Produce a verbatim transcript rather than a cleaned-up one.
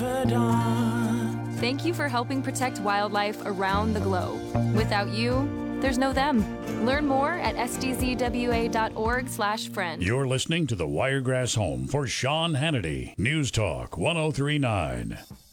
dawn. Thank you for helping protect wildlife around the globe. Without you, there's no them. Learn more at s d z w a dot org slash friend. You're listening to the Wiregrass Home for Sean Hannity. News Talk one oh three point nine.